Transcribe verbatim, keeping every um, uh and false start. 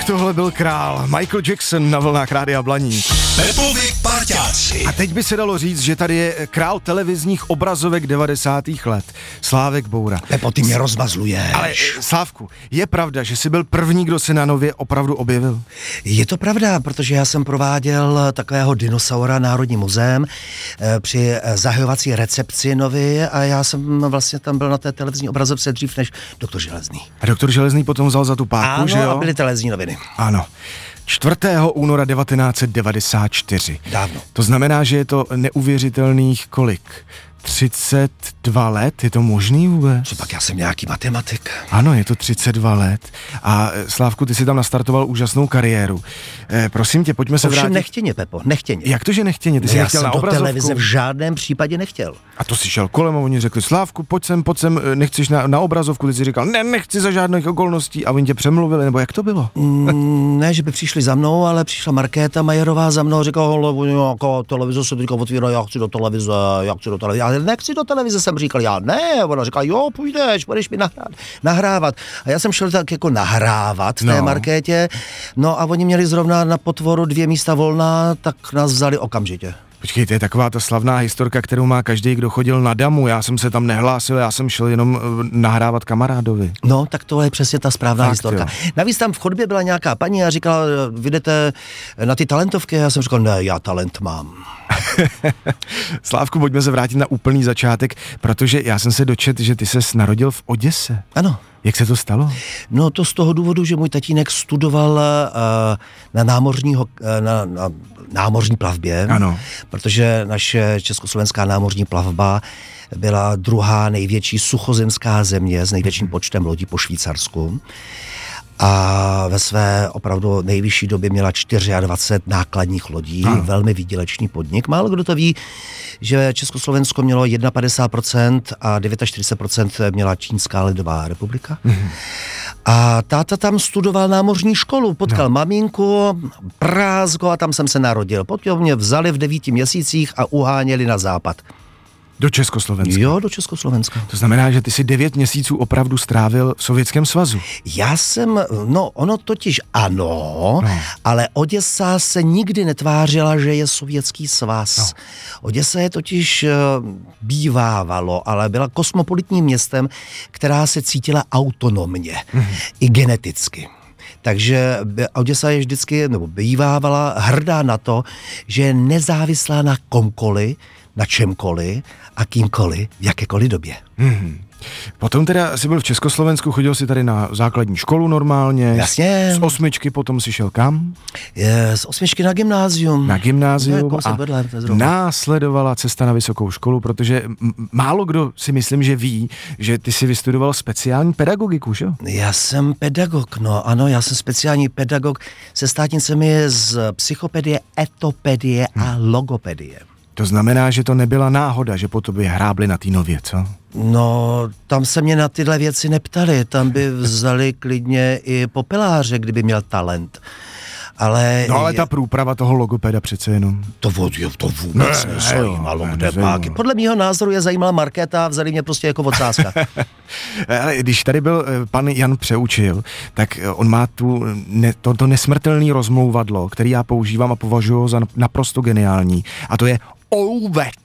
Tak tohle byl král Michael Jackson na vlnách Rádia Blaník. Pepovi parťáci. A teď by se dalo říct, že tady je král televizních obrazovek devadesátých let. Slávek Boura. Pepo, ty mě rozmazluješ. Ale Slávku, je pravda, že jsi byl první, kdo se na Nově opravdu objevil? Je to pravda, protože já jsem prováděl takového dinosaura Národním muzeem eh, při zahajovací recepci Novy a já jsem vlastně tam byl na té televizní obrazovce dřív než doktor Železný. A doktor Železný potom vzal za tu páku, Ano, že jo? a byly televizní noviny. Ano. čtvrtého února devatenáct set devadesát čtyři. Dávno. To znamená, že je to neuvěřitelných kolik? třicet dva let? Je to možný vůbec? Co pak, já jsem nějaký matematik. Ano, je to třicet dva let. A Slávku, ty si tam nastartoval úžasnou kariéru. Eh, prosím tě, pojďme se Ovšem vrátit. nechtěně, Pepo, nechtěně. Jak to, že nechtěně? Ty jsi já nechtěl jsem na do obrazovku? televize v žádném případě nechtěl. A to si šel kolem a oni řekli, Slávku, pojď sem, pojď sem, nechceš na, na obrazovku? Ty jsi říkal, ne, nechci za žádných okolností. A oni tě přemluvili, nebo jak to bylo? Mm, ne, že by přišli za mnou, ale přišla Markéta Majerová za mnou a říkala, jako televize se teďka otvírá, já chci do televize, já chci do televize. Já nechci do televize, jsem říkal, já ne. Ona říkala, jo, půjdeš, budeš mi nahrát, nahrávat. A já jsem šel tak jako nahrávat té No. Markétě, no a oni měli zrovna na potvoru dvě místa volná, tak nás vzali okamžitě. Počkej, to je taková ta slavná historka, kterou má každý, kdo chodil na damu. Já jsem se tam nehlásil, já jsem šel jenom eh, nahrávat kamarádovi. No, tak to je přesně ta správná Fakt, historka. jo. Navíc tam v chodbě byla nějaká paní a říkala, vy jdete na ty talentovky? Já jsem říkal, ne, já talent mám. Slávku, pojďme se vrátit na úplný začátek, protože já jsem se dočet, že ty ses narodil v Oděse. Ano. Jak se to stalo? No to z toho důvodu, že můj tatínek studoval uh, na, námořního, uh, na, na námořní plavbě, Ano. protože naše československá námořní plavba byla druhá největší suchozemská země s největším počtem lodí po Švýcarsku. A ve své opravdu nejvyšší době měla dvacet čtyři nákladních lodí, Ano. velmi výdělečný podnik. Málo kdo to ví, že Československo mělo padesát jedna procent a čtyřicet devět procent měla Čínská lidová republika. Mm-hmm. A táta tam studoval námořní školu, potkal no. maminku, Prázko a tam jsem se narodil. Potom mě vzali v devíti měsících a uháněli na západ. Do Československa. Jo, do Československa. To znamená, že ty si devět měsíců opravdu strávil v Sovětském svazu. Já jsem, no ono totiž ano, No. ale Oděsa se nikdy netvářila, že je Sovětský svaz. No. Oděsa je totiž uh, bývávalo, ale byla kosmopolitním městem, která se cítila autonomně, mm-hmm. i geneticky. Takže Oděsa je vždycky, nebo bývávala hrdá na to, že je nezávislá na komkoliv, na čemkoliv a kýmkoliv v jakékoliv době. Hmm. Potom teda jsi byl v Československu, chodil si tady na základní školu normálně. Jasně. Z osmičky potom si šel kam? Je, z osmičky na gymnázium. Na gymnázium No, a vedle, následovala cesta na vysokou školu, protože m- málo kdo si myslím, že ví, že ty si vystudoval speciální pedagogiku, že jo? Já jsem pedagog, no ano, já jsem speciální pedagog se státnicemi z psychopedie, etopedie a logopedie. To znamená, že to nebyla náhoda, že po tobě hrábli na té Nově, co? No, tam se mě na tyhle věci neptali, tam by vzali klidně i popeláře, kdyby měl talent. Ale... No ale ta průprava toho logopeda přece jenom. To, to vůbec ne, nezajímalo, ne, kde nezajímalo. pak. Podle mýho názoru je zajímala Markéta a vzali mě prostě jako odsázka. Ale když tady byl pan Jan Přeučil, tak on má tu, ne, to, to nesmrtelné rozmlouvadlo, který já používám a považuji za naprosto geniální. A to je Ouvet.